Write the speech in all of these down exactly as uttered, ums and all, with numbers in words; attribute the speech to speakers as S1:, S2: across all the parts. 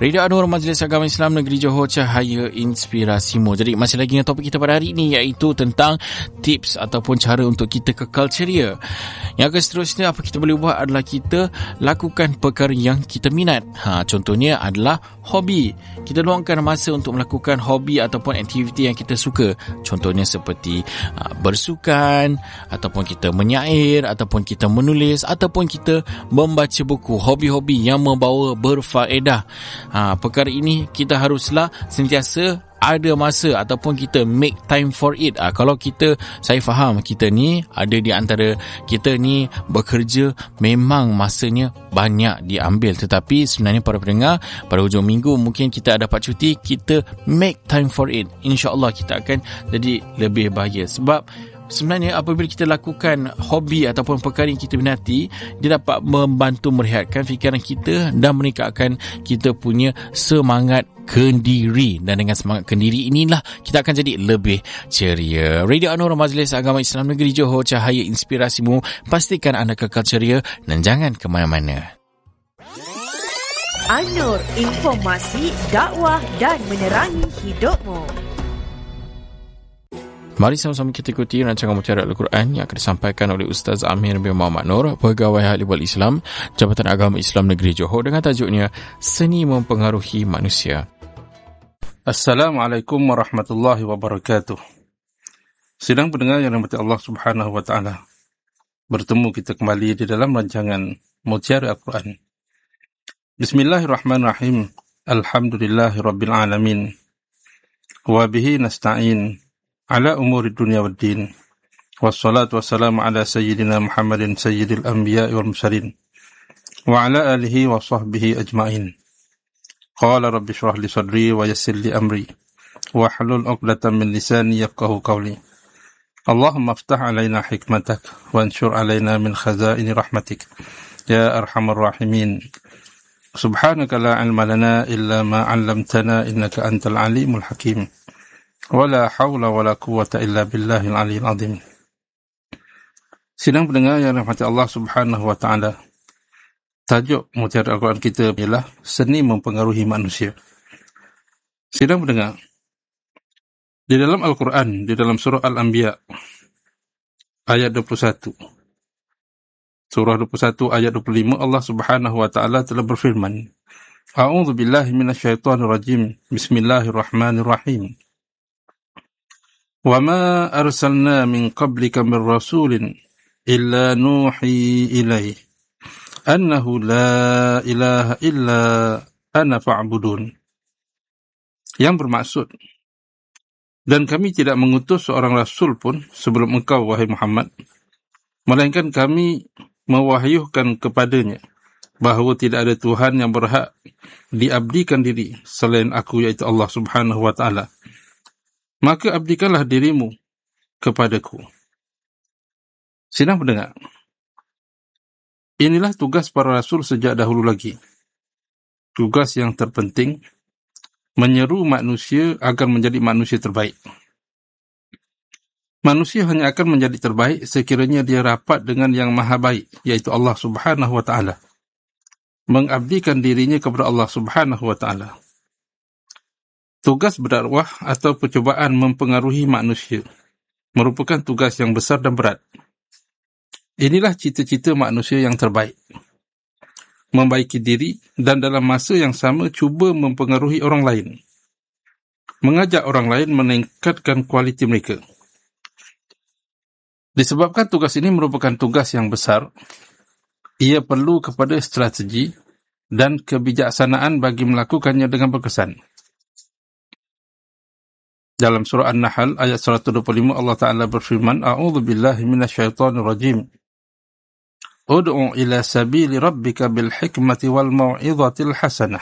S1: Radio Anwar Majlis Agama Islam Negeri Johor, Cahaya Inspirasimu. Jadi masih lagi dengan topik kita pada hari ini, iaitu tentang tips ataupun cara untuk kita kekal ceria. Yang akan seterusnya apa kita boleh buat adalah kita lakukan perkara yang kita minat. Ha, contohnya adalah hobi. Kita luangkan masa untuk melakukan hobi ataupun aktiviti yang kita suka. Contohnya seperti uh, bersukan, ataupun kita menyair, ataupun kita menulis, ataupun kita membaca buku. Hobi-hobi yang membawa berfaedah. Ha, perkara ini kita haruslah sentiasa ada masa ataupun kita make time for it. Ha, kalau kita, saya faham kita ni ada di antara kita ni bekerja, memang masanya banyak diambil, tetapi sebenarnya para pendengar, pada hujung minggu mungkin kita dapat cuti, kita make time for it. InsyaAllah kita akan jadi lebih bahagia. Sebab sebenarnya apabila kita lakukan hobi ataupun perkara yang kita minati, dia dapat membantu merehatkan fikiran kita dan meningkatkan kita punya semangat kendiri. Dan dengan semangat kendiri inilah kita akan jadi lebih ceria. Radio Anwar Majlis Agama Islam Negeri Johor, Cahaya Inspirasimu. Pastikan anda kekal ceria dan jangan ke mana-mana.
S2: Anur, informasi, dakwah dan menerangi hidupmu.
S1: Mari sama-sama kita ikuti rancangan Mutiara Al-Quran yang akan disampaikan oleh Ustaz Amir bin Muhammad Nur, Pegawai Halibul Islam, Jabatan Agama Islam Negeri Johor, dengan tajuknya Seni Mempengaruhi Manusia.
S3: Assalamualaikum warahmatullahi wabarakatuh. Sidang pendengar yang dirahmati Allah Subhanahu wa taala. Bertemu kita kembali di dalam rancangan Mutiara Al-Quran. Bismillahirrahmanirrahim. Alhamdulillahirabbil alamin. Wa bihi nasta'in ala umuri dunia wad din. Wassalatu wassalamu ala sayyidina Muhammadin sayyidil anbiya'i wal mursalin wa ala alihi wa sahbihi ajma'in. Qala rabbi shrah li sadri wa yassir li amri wa hlul 'uqdatam min lisani yafqahu qawli. Allahumma iftah alaina hikmatak wa anshur alaina min khazaini rahmatik ya arhamar rahimin. Subhanaka la ilma lana illa ma 'allamtana innaka antal alimul hakim. Wala hawla wala quwwata illa billahil aliyyil azim. Sidang pendengar yang dirahmati Allah Subhanahu wa taala. Tajuk Mutiara Al-Quran kita ialah Seni Mempengaruhi Manusia. Sidang pendengar, di dalam Al-Quran, di dalam surah Al-Anbiya ayat dua puluh satu, surah dua puluh satu ayat dua puluh lima, Allah Subhanahu wa taala telah berfirman, A'udzu billahi minasyaitonir rajim. Bismillahirrahmanirrahim. وَمَا أَرْسَلْنَا مِنْ قَبْلِكَ مِنْ رَسُولٍ إِلَّا نُوحِي إِلَيْهِ أَنَّهُ لَا إِلَهَ إِلَّا أَنَا فَاعْبُدُونِ. Yang bermaksud, dan kami tidak mengutus seorang rasul pun sebelum engkau, wahai Muhammad, melainkan kami mewahyukan kepadanya bahawa tidak ada Tuhan yang berhak diabdikan diri selain aku, iaitu Allah Subhanahu wa taala. Maka abdikanlah dirimu kepadaku. Sidang pendengar, inilah tugas para rasul sejak dahulu lagi. Tugas yang terpenting, menyeru manusia agar menjadi manusia terbaik. Manusia hanya akan menjadi terbaik sekiranya dia rapat dengan yang maha baik, iaitu Allah Subhanahu wa taala. Mengabdikan dirinya kepada Allah Subhanahu wa taala. Tugas berdakwah atau percubaan mempengaruhi manusia merupakan tugas yang besar dan berat. Inilah cita-cita manusia yang terbaik. Membaiki diri dan dalam masa yang sama cuba mempengaruhi orang lain. Mengajak orang lain meningkatkan kualiti mereka. Disebabkan tugas ini merupakan tugas yang besar, ia perlu kepada strategi dan kebijaksanaan bagi melakukannya dengan berkesan. Dalam surah An-Nahl ayat seratus dua puluh lima, Allah Ta'ala berfirman, A'udzu billahi minasyaitonir rajim. Ud'u ila sabili rabbika bil hikmati wal mau'izatil hasanah.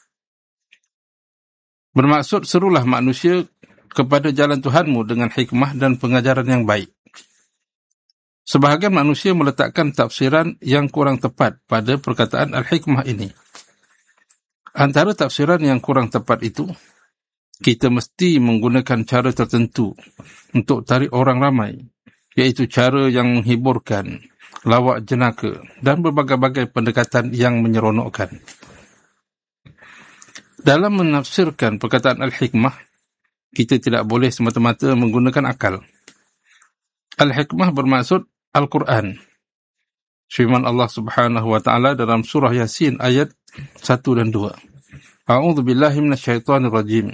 S3: Bermaksud, serulah manusia kepada jalan Tuhanmu dengan hikmah dan pengajaran yang baik. Sebahagian manusia meletakkan tafsiran yang kurang tepat pada perkataan al-hikmah ini. Antara tafsiran yang kurang tepat itu, kita mesti menggunakan cara tertentu untuk tarik orang ramai, iaitu cara yang menghiburkan, lawak jenaka dan berbagai-bagai pendekatan yang menyeronokkan. Dalam menafsirkan perkataan al-hikmah, kita tidak boleh semata-mata menggunakan akal. Al-hikmah bermaksud Al-Quran. Firman Allah Subhanahu wa taala dalam surah Yasin ayat satu dan dua. A'udzu billahi minasyaitonir rajim.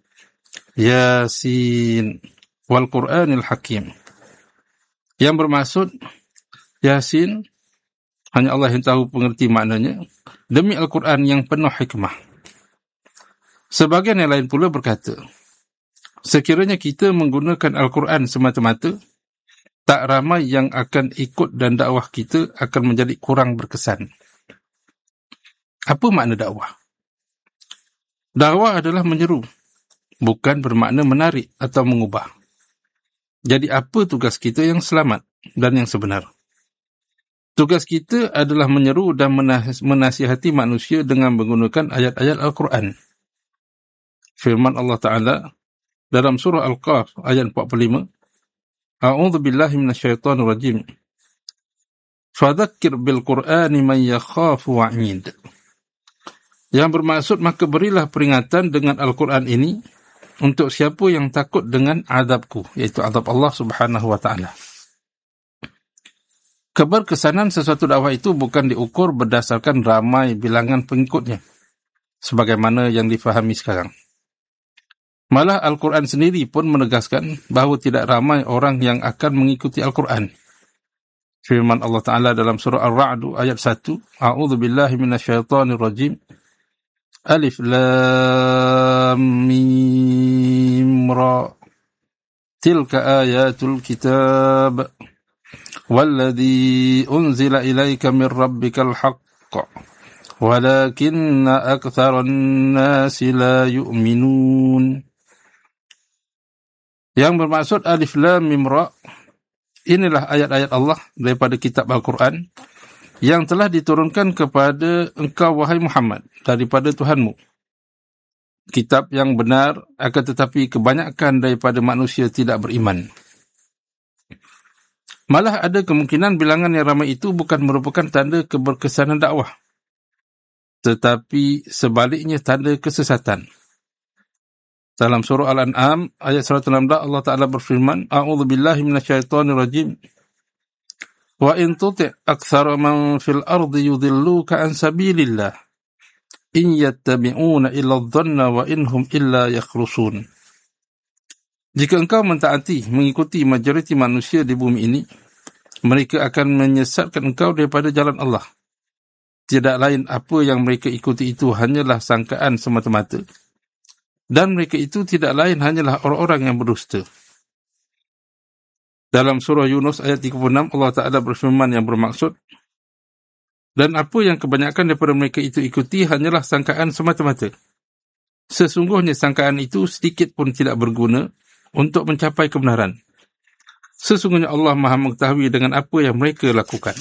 S3: Yasin wal Qur'anil Hakim. Yang bermaksud Yasin, hanya Allah yang tahu pengerti maknanya, demi Al-Quran yang penuh hikmah. Sebagian yang lain pula berkata, sekiranya kita menggunakan Al-Quran semata-mata, tak ramai yang akan ikut dan dakwah kita akan menjadi kurang berkesan. Apa makna dakwah? Dakwah adalah menyeru, bukan bermakna menarik atau mengubah. Jadi apa tugas kita yang selamat dan yang sebenar? Tugas kita adalah menyeru dan menasihati manusia dengan menggunakan ayat-ayat Al-Quran. Firman Allah Ta'ala dalam surah Al-Qaf ayat empat puluh lima, A'udzu billahi minasyaitonir rajim. Fadzakkir bil Qur'ani man yakhafu wa'id. Yang bermaksud, maka berilah peringatan dengan Al-Quran ini untuk siapa yang takut dengan azabku, iaitu azab Allah Subhanahu wa taala. Keberkesanan sesuatu dakwah itu bukan diukur berdasarkan ramai bilangan pengikutnya, sebagaimana yang difahami sekarang. Malah Al-Quran sendiri pun menegaskan bahawa tidak ramai orang yang akan mengikuti Al-Quran. Firman Allah Ta'ala dalam surah Ar-Ra'd ayat satu, A'udzu billahi minasyaitonir rajim. Alif Lam Mim Ra. Tilka ayatul kitab. Walladhi unzila ilaika min rabbikal haqq. Walakinna aktharan nasi la yu'minun. Yang bermaksud Alif Lam Mim Ra, inilah ayat-ayat Allah daripada kitab Al-Quran yang telah diturunkan kepada engkau, wahai Muhammad, daripada Tuhanmu. Kitab yang benar, akan tetapi kebanyakan daripada manusia tidak beriman. Malah ada kemungkinan bilangan yang ramai itu bukan merupakan tanda keberkesanan dakwah, tetapi sebaliknya tanda kesesatan. Dalam surah Al-An'am ayat seratus enam belas Allah Ta'ala berfirman, A'udzu billahi minasyaitonir rajim. Wa in tuti' aktsara man fil ardi yudilluka an sabilillah in yattabi'una illa adh-dhanna wa inhum illa yakhrusun. Jika engkau mentaati, mengikuti majoriti manusia di bumi ini, mereka akan menyesatkan engkau daripada jalan Allah. Tidak lain apa yang mereka ikuti itu hanyalah sangkaan semata-mata. Dan mereka itu tidak lain hanyalah orang-orang yang berdusta. Dalam surah Yunus ayat tiga puluh enam, Allah Ta'ala berfirman yang bermaksud, dan apa yang kebanyakan daripada mereka itu ikuti hanyalah sangkaan semata-mata. Sesungguhnya sangkaan itu sedikit pun tidak berguna untuk mencapai kebenaran. Sesungguhnya Allah Maha mengetahui dengan apa yang mereka lakukan.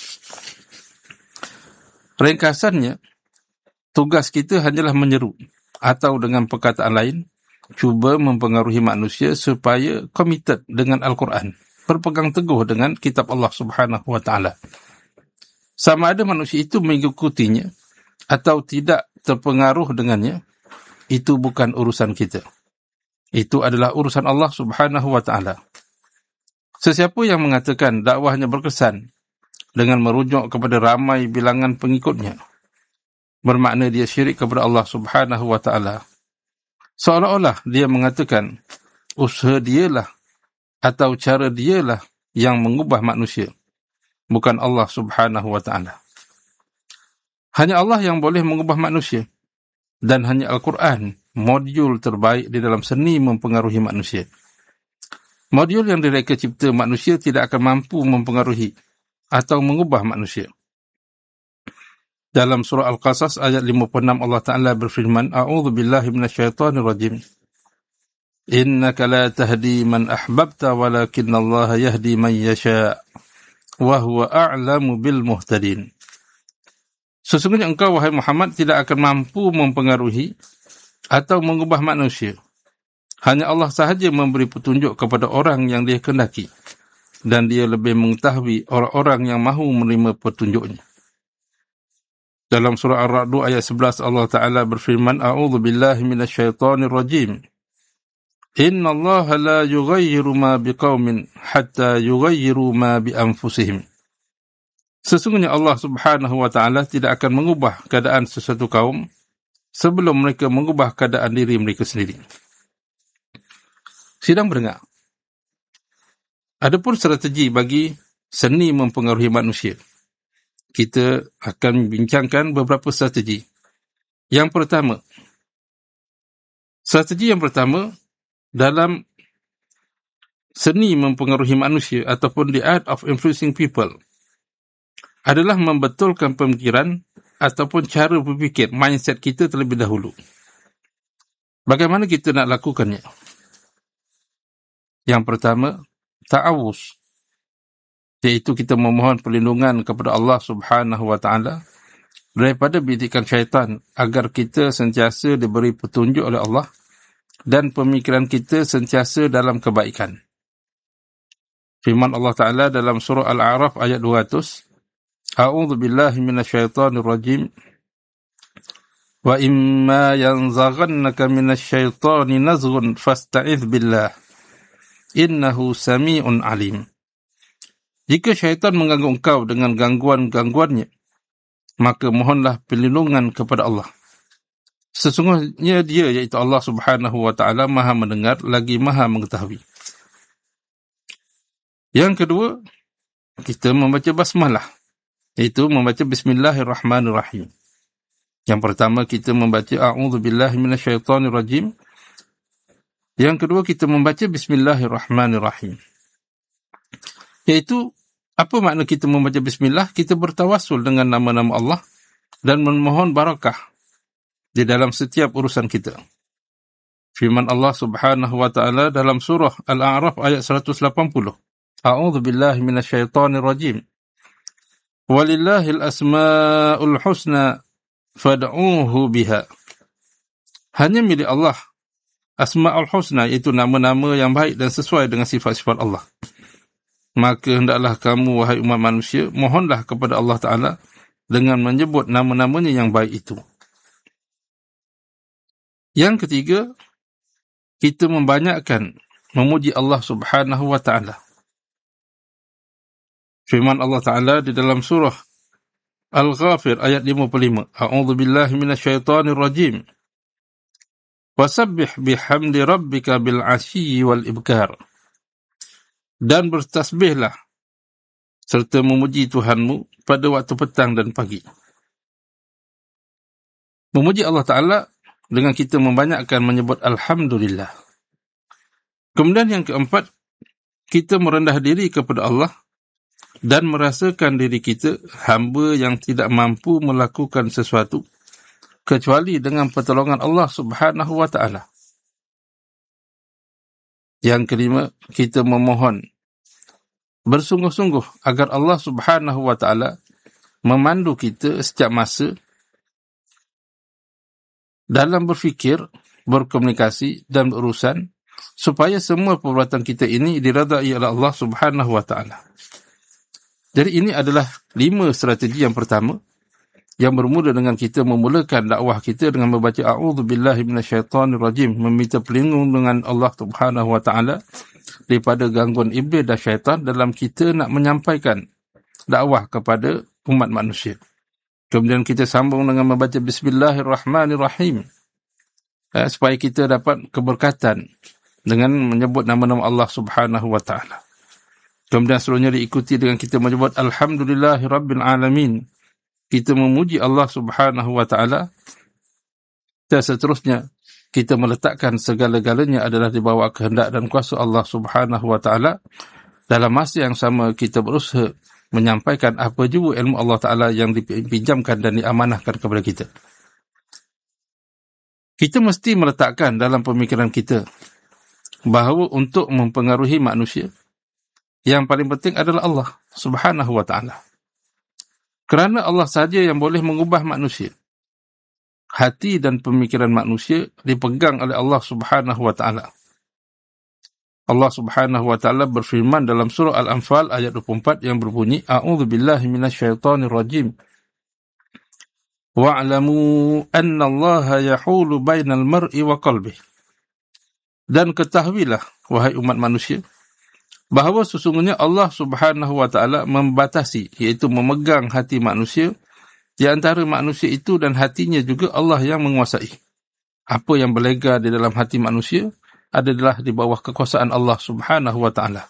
S3: Ringkasannya, tugas kita hanyalah menyeru, atau dengan perkataan lain, cuba mempengaruhi manusia supaya komited dengan Al-Quran, berpegang teguh dengan kitab Allah Subhanahu wa taala. Sama ada manusia itu mengikutinya atau tidak terpengaruh dengannya, itu bukan urusan kita. Itu adalah urusan Allah Subhanahu wa taala. Sesiapa yang mengatakan dakwahnya berkesan dengan merujuk kepada ramai bilangan pengikutnya, bermakna dia syirik kepada Allah Subhanahu wa taala. Seolah-olah dia mengatakan usaha dialah atau cara dialah yang mengubah manusia, bukan Allah Subhanahu wa taala. Hanya Allah yang boleh mengubah manusia, dan hanya Al-Quran modul terbaik di dalam seni mempengaruhi manusia. Modul yang direka cipta manusia tidak akan mampu mempengaruhi atau mengubah manusia. Dalam surah Al-Qasas ayat lima puluh enam Allah Ta'ala berfirman, A'udzu billahi minasyaitonir rajim. Innaka la tahdi man ahbabta walakinna Allah yahdi man yasha' wa huwa a'lamu bil muhtadin. Sesungguhnya engkau, wahai Muhammad, tidak akan mampu mempengaruhi atau mengubah manusia. Hanya Allah sahaja memberi petunjuk kepada orang yang dia kehendaki, dan dia lebih mengetahui orang-orang yang mahu menerima petunjuknya. Dalam surah Ar-Ra'd ayat sebelas Allah Ta'ala berfirman, A'udzu billahi minasyaitonir rajim. Inna Allah la yughayyiru ma biqaumin hatta yughayyiru ma bi anfusihim. Sesungguhnya Allah Subhanahu wa Ta'ala tidak akan mengubah keadaan sesuatu kaum sebelum mereka mengubah keadaan diri mereka sendiri. Sidang pendengar, adapun strategi bagi seni mempengaruhi manusia. Kita akan membincangkan beberapa strategi. Yang pertama, strategi yang pertama dalam seni mempengaruhi manusia ataupun the art of influencing people adalah membetulkan pemikiran ataupun cara berfikir, mindset kita terlebih dahulu. Bagaimana kita nak lakukannya? Yang pertama, ta'awuz, iaitu kita memohon perlindungan kepada Allah Subhanahu wa Ta'ala daripada bisikan syaitan agar kita sentiasa diberi petunjuk oleh Allah dan pemikiran kita sentiasa dalam kebaikan. Firman Allah Ta'ala dalam surah Al-A'raf ayat dua ratus, A'udzu billahi minasyaitonir rajim. Wa imma yanzaghannaka minasyaitani nazghun fasta'idz billah. Innahu sami'un alim. Jika syaitan mengganggu engkau dengan gangguan-gangguannya, maka mohonlah perlindungan kepada Allah. Sesungguhnya dia, iaitu Allah Subhanahu wa Ta'ala, maha mendengar lagi maha mengetahui. Yang kedua, kita membaca basmalah, iaitu membaca Bismillahirrahmanirrahim. Yang pertama, kita membaca A'udzu billahi minasyaitonir rajim. Yang kedua, kita membaca Bismillahirrahmanirrahim. Iaitu, apa makna kita membaca bismillah? Kita bertawassul dengan nama-nama Allah dan memohon barakah di dalam setiap urusan kita. Firman Allah Subhanahu wa Ta'ala dalam surah Al-A'raf ayat seratus lapan puluh. A'udzu billahi minasyaitonir rajim. Walillahil asma'ul husna fad'uuhu biha. Hanya milik Allah Asma'ul husna, iaitu nama-nama yang baik dan sesuai dengan sifat-sifat Allah. Maka hendaklah kamu, wahai umat manusia, mohonlah kepada Allah Ta'ala dengan menyebut nama-namanya yang baik itu. Yang ketiga, kita membanyakkan memuji Allah Subhanahu wa Ta'ala. Firman Allah Ta'ala di dalam surah Al-Ghafir ayat lima puluh lima. A'udzu billahi minasyaitonir rajim. Wasabbih bihamdi rabbika bil 'ashyi wal ibkar. Dan bertasbihlah serta memuji Tuhanmu pada waktu petang dan pagi. Memuji Allah Ta'ala dengan kita membanyakkan menyebut Alhamdulillah. Kemudian yang keempat, kita merendah diri kepada Allah dan merasakan diri kita hamba yang tidak mampu melakukan sesuatu kecuali dengan pertolongan Allah Subhanahu wa Ta'ala. Yang kelima, kita memohon bersungguh-sungguh agar Allah Subhanahu wa Ta'ala memandu kita setiap masa dalam berfikir, berkomunikasi dan berurusan, supaya semua perbuatan kita ini diredai oleh Allah Subhanahu wa Ta'ala. Jadi ini adalah lima strategi yang pertama, yang bermula dengan kita memulakan dakwah kita dengan membaca A'udzu billahi minasyaitonir rajim, meminta perlindungan dengan Allah Subhanahu wa Ta'ala daripada gangguan iblis dan syaitan dalam kita nak menyampaikan dakwah kepada umat manusia. Kemudian kita sambung dengan membaca Bismillahirrahmanirrahim, eh, supaya kita dapat keberkatan dengan menyebut nama-nama Allah Subhanahu wa Ta'ala. Kemudian seterusnya diikuti dengan kita menyebut Alhamdulillahirabbil alamin. Kita memuji Allah Subhanahu wa Ta'ala. Dan seterusnya, kita meletakkan segala-galanya adalah di bawah kehendak dan kuasa Allah Subhanahu wa Ta'ala. Dalam masa yang sama, kita berusaha menyampaikan apa juga ilmu Allah Ta'ala yang dipinjamkan dan diamanahkan kepada kita. Kita mesti meletakkan dalam pemikiran kita bahawa untuk mempengaruhi manusia, yang paling penting adalah Allah Subhanahu wa Ta'ala. Kerana Allah sahaja yang boleh mengubah manusia. Hati dan pemikiran manusia dipegang oleh Allah Subhanahu wa Ta'ala. Allah Subhanahu wa Ta'ala berfirman dalam surah Al-Anfal ayat dua puluh empat yang berbunyi, A'udzu billahi minasyaitonir rajim. wa'lamu anna Allah yahulu bainal mar'i wa qalbih. Dan ketahuilah, wahai umat manusia, bahawa sesungguhnya Allah Subhanahu wa taala membatasi, iaitu memegang hati manusia. Di antara manusia itu dan hatinya juga Allah yang menguasai. Apa yang berlega di dalam hati manusia adalah di bawah kekuasaan Allah Subhanahu wa taala.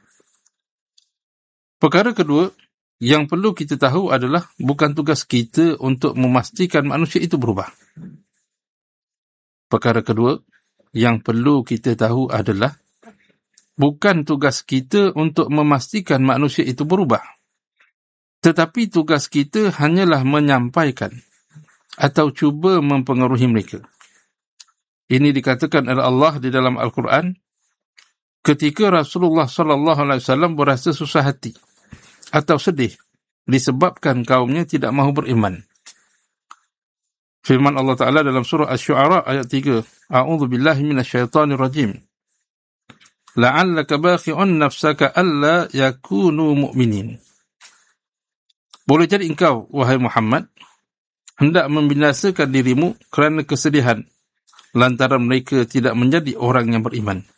S3: Perkara kedua yang perlu kita tahu adalah bukan tugas kita untuk memastikan manusia itu berubah. Perkara kedua yang perlu kita tahu adalah bukan tugas kita untuk memastikan manusia itu berubah. Tetapi tugas kita hanyalah menyampaikan atau cuba mempengaruhi mereka. Ini dikatakan oleh Allah di dalam Al-Quran ketika Rasulullah sallallahu alaihi wasallam berasa susah hati atau sedih disebabkan kaumnya tidak mahu beriman. Firman Allah Ta'ala dalam surah Asy-Syu'ara ayat tiga. A'udzu billahi minasyaitonir rajim. La'allaka bakhi'un nafsaka alla yakunu mu'minin. Boleh jadi engkau, wahai Muhammad, hendak membinasakan dirimu kerana kesedihan lantaran mereka tidak menjadi orang yang beriman.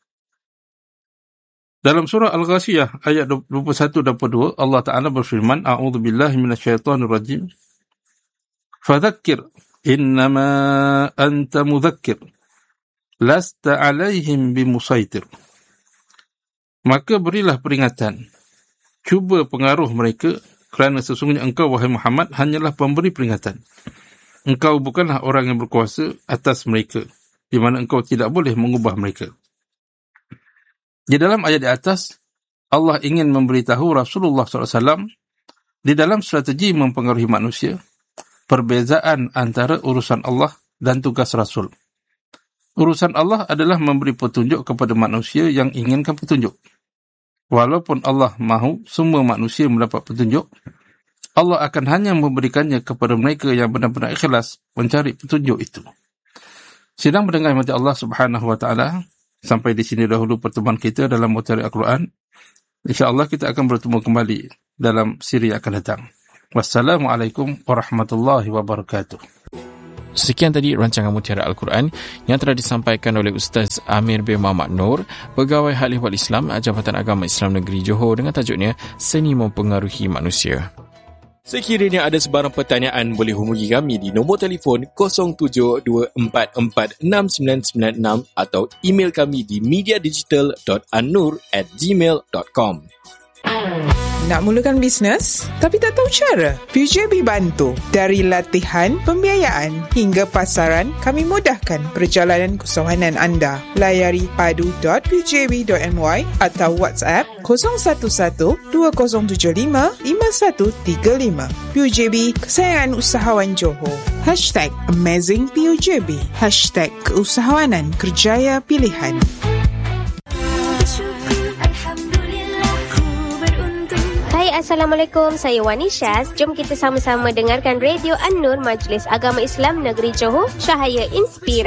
S3: Dalam surah Al-Ghashiyah ayat dua puluh satu dan dua puluh dua, Allah Ta'ala berfirman, A'udzu billahi minasyaitonir rajim. Fadzakkir innama anta mudzakkir lasta 'alaihim bimusaitir. Maka berilah peringatan, cuba pengaruh mereka, kerana sesungguhnya engkau, wahai Muhammad, hanyalah pemberi peringatan. Engkau bukanlah orang yang berkuasa atas mereka, di mana engkau tidak boleh mengubah mereka. Di dalam ayat di atas, Allah ingin memberitahu Rasulullah sallallahu alaihi wasallam di dalam strategi mempengaruhi manusia, perbezaan antara urusan Allah dan tugas Rasul. Urusan Allah adalah memberi petunjuk kepada manusia yang inginkan petunjuk. Walaupun Allah mahu semua manusia mendapat petunjuk, Allah akan hanya memberikannya kepada mereka yang benar-benar ikhlas mencari petunjuk itu. Sidang mendengar mati Allah Subhanahu wa taala, sampai di sini dahulu pertemuan kita dalam Mutari Al-Quran. InsyaAllah kita akan bertemu kembali dalam siri yang akan datang. Wassalamualaikum warahmatullahi wabarakatuh.
S1: Sekian tadi rancangan Mutiara Al-Quran yang telah disampaikan oleh Ustaz Amir bin Muhammad Nur, Pegawai Hal Ehwal Islam, Jabatan Agama Islam Negeri Johor, dengan tajuknya Seni Mempengaruhi Manusia.
S4: Sekiranya ada sebarang pertanyaan, boleh hubungi kami di nombor telefon kosong tujuh dua empat empat enam sembilan sembilan enam atau email kami di mediadigital dot annur at gmail dot com.
S5: Nak mulakan bisnes tapi tak tahu cara? P U J B bantu. Dari latihan, pembiayaan hingga pasaran, kami mudahkan perjalanan keusahawan anda. Layari padu dot p u j b dot m y atau WhatsApp kosong satu satu dua kosong tujuh lima lima satu tiga lima. P U J B, kesayangan usahawan Johor. Hashtag Amazing P U J B. Hashtag Keusahawanan Kerjaya Pilihan.
S6: Hai, Assalamualaikum. Saya Wani Syaz. Jom kita sama-sama dengarkan Radio An-Nur, Majlis Agama Islam Negeri Johor, Cahaya Inspirasi.